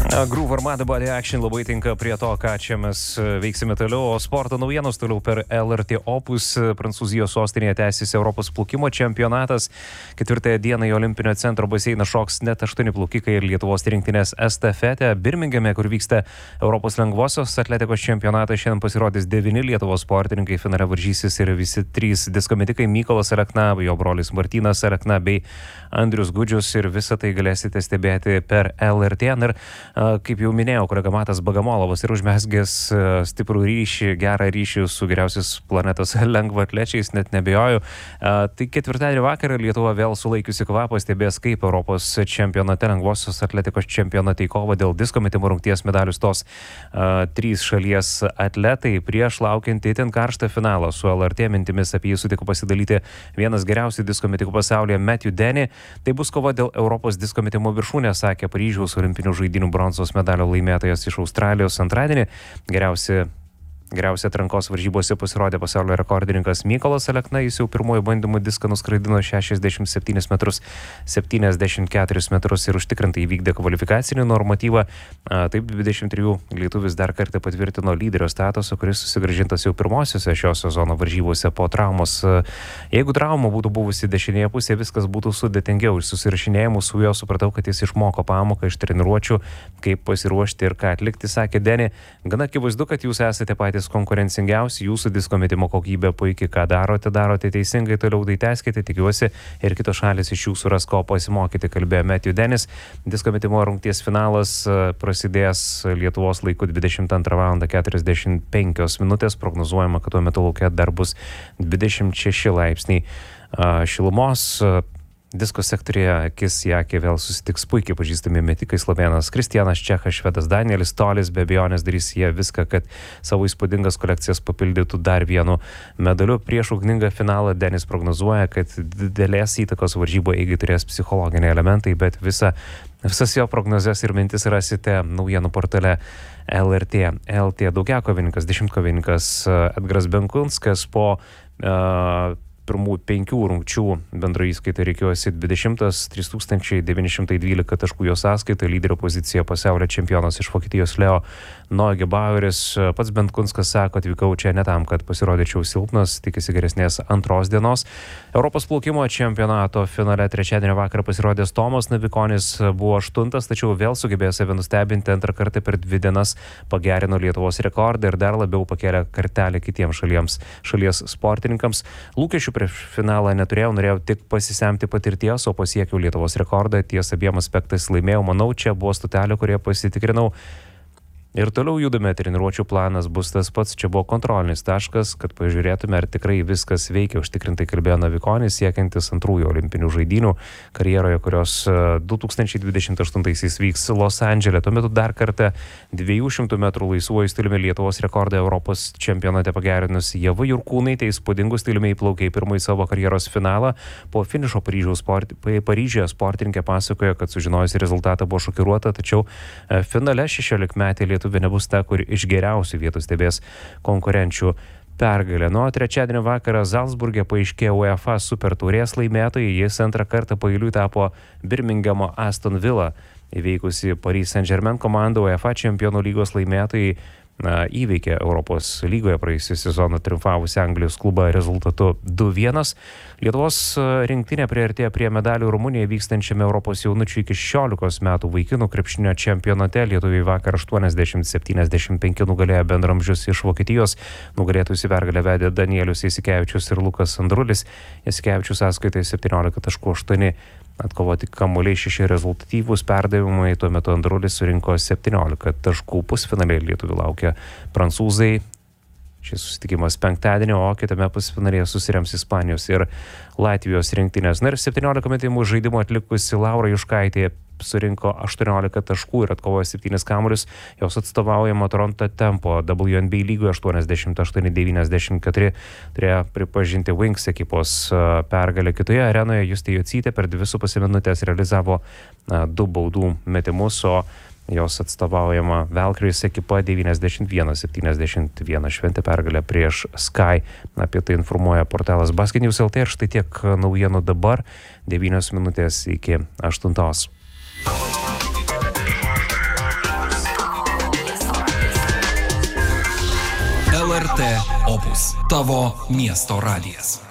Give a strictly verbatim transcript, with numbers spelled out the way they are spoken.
Groove Armada Body Action labai tinka prie to, ką čia mes veiksime toliau. O sporto naujienos toliau per L R T Opus. Prancūzijos sostinėje tęsiasi Europos plaukimo čempionatas. Ketvirtąją dieną į Olimpinio centro baseiną šoks net aštuoni plaukikai ir Lietuvos rinktinės estafetė. Birmingame, kur vyksta Europos lengvosios atletikos čempionatas, šiandien pasirodys devyni Lietuvos sportininkai. Finale varžysis ir visi trys diskometikai: Mykolas Alekna, jo brolis Martynas Alekna bei Andrius Gudžius, ir visą tai galėsite stebėti per L R T. Ir kaip jau minėjau, kolega Matas Bagamolovas ir užmesgęs stiprų ryšį, gerą ryšį su geriausiais planetos lengvaatlečiais, net nebejoju. Tai ketvirtadienį vakarą Lietuva vėl sulaikiusi kvapą stebės, kaip Europos čempionate lengvosios atletikos čempionate į kovą dėl disko metimo rungties medalius tos uh, trys šalies atletai. Prieš laukiant itin karštą finalą su L R T mintimis apie jį sutiko pasidalyti vienas geriausių disko metikų pasaulyje, Matthew Denny. Tai bus kova dėl Europos disko metimo viršūnės, sakė Paryžiaus olimpinių žaidynių bronzos medalio laimėtojas iš Australijos antradienį. Geriausi Geriausia atrankos varžybose pasirodė pasaulio rekordininkas Mykolas Alekna. Jis jau pirmojų bandymų diską nuskraidino šešiasdešimt septynis metrus septyniasdešimt keturis metrus ir užtikrintai įvykdė kvalifikacinį normatyvą. Taip, dvidešimt trijų lietuvis dar kartą patvirtino lyderio statusą, kuris susigrąžintas jau pirmosiose šio sezono varžybose po traumos. Jeigu trauma būtų buvusi dešinėje pusėje, viskas būtų sudėtingiau. Iš susirašinėjimų su juo supratau, kad jis išmoko pamoką iš treniruočių, kaip pasiruošti ir ką atlikti, sakė Denny. Gana akivaizdu, kad jūs esate patys konkurencingiausi, jūsų disko metimo kokybė puikiai, ką darote, darote teisingai, toliau tai tęskite, tikiuosi ir kitos šalis iš jūsų ras ko pasimokyti, kalbėjo Matthew Dennis. Disko metimo rungties finalas prasidės Lietuvos laiku dvidešimt antrą valandą keturiasdešimt penkios minutės, prognozuojama, kad tuo metu lauke dar bus dvidešimt šeši laipsniai šilumos. Disko sektorėje akis į akį vėl susitiks puikiai pažįstami metikai slovėnas Kristianas Čechas, švedas Danielis Tolis. Be abejonės darys jie viską, kad savo įspūdingas kolekcijas papildytų dar vienu medaliu. Prieš ugningą finalą Denis prognozuoja, kad didelės įtakos varžybo eigai turės psichologiniai elementai, bet visa, visas jo prognozes ir mintis rasite naujienų portale L R T L T. Daugiakovininkas, dešimtkovininkas Edgaras Benkunskas po uh, pirmų penkių rungčių bendrai įskaita reikėjosi dvidešimtas, trys tūkstančiai devyni šimtai dvylika taškų jo sąskaita, lyderio pozicija pasaulio čempionas iš Vokietijos Leo Neugebaueris. Pats Benkunskas sako, atvykau čia ne tam, kad pasirodyčiau silpnas, tikisi geresnės antros dienos. Europos plaukimo čempionato finale trečiadienio vakarą pasirodęs Tomas Navikonis buvo aštuntas, tačiau vėl sugebėjo save nustebinti, antrą kartą per dvi dienas pagerino Lietuvos rekordą ir dar labiau pakėlė kartelę kitiems šaliems, šalies sportininkams. Lūkesčių prieš finalą neturėjau, norėjau tik pasisemti patirties, o pasiekiau Lietuvos rekordą, ties abiem aspektais laimėjau. Manau, čia buvo stotelė, kurie pasitikrinau. Ir toliau judame, treniruočių planas bus tas pats, čia buvo kontrolinis taškas, kad pažiūrėtume, ar tikrai viskas veikia, užtikrintai kalbėjo Navikonis, siekiantis antrųjų olimpinių žaidynių karjeroje, kurios du tūkstančiai dvidešimt aštuntaisiais vyks Los Andžele. Tuo metu dar kartą dviejų šimtų metrų laisvuoju stiliumi Lietuvos rekordą Europos čempionate pagerinus Ieva Jurkūnaitė įspūdingu stiliumi įplaukė į pirmąjį savo karjeros finalą. Po finišo Paryžiaus sport, Paryžioje sportininkė pasakojo, kad sužinojusi rezultatą buvo šokiruota, tačiau finale šešiolikmetė Lietuvė nebus ta, kur iš geriausių vietų stebės konkurenčių pergalę. Nuo trečiadienio vakarą Zalcburge paaiškėjo UEFA Super taurės laimėtojai. Jis antrą kartą paeiliui tapo Birmingamo Aston Villa įveikusi Paris Saint-Germain komandą. UEFA čempionų lygos laimėtojai na, įveikė Europos lygoje praėjusią sezoną triumfavusi Anglijos klubą rezultatu du vienas. Lietuvos rinktinė priartėjo prie medalių Rumunijoje vykstančiame Europos jaunučių iki šešiolikos metų vaikinų krepšinio čempionate. Lietuviai vakar aštuoniasdešimt septyniasdešimt penki nugalėjo bendramžius iš Vokietijos. Nugalėtojus į pergalę vedė Danielius Jasikevičius ir Lukas Andrulis. Jasikevičius sąskaitoje septyniolika taškų aštuoni atkovoti kamuoliai, šeši rezultatyvūs perdavimai. Tuo metu Andrulis surinko septyniolika taškų. Pusfinaliai lietuvių laukia prancūzai. Šis susitikimas penktadienį, o kitame pusfinalėje susirems Ispanijos ir Latvijos rinktinės. Na ir septyniolika metimų žaidimų atlikusi Laura Juškaitė surinko aštuoniolika taškų ir atkovojo septynis kamuolius. Jos atstovaujama Toronto Tempo W N B lygoje aštuoniasdešimt aštuoni devyniasdešimt keturi turėjo pripažinti Wings ekipos pergalę. Kitoje arenoje Justė Jocytė per dvi su pusę minutės realizavo du baudų metimus, o jos atstovaujama Valkyries ekipa devyniasdešimt vienas septyniasdešimt vienas šventė pergalę prieš Sky. Apie tai informuoja portalas Basket News L T. Ir štai tiek naujienų dabar, devynios minutės iki aštuntos. L R T Opus. Tavo miesto radijas.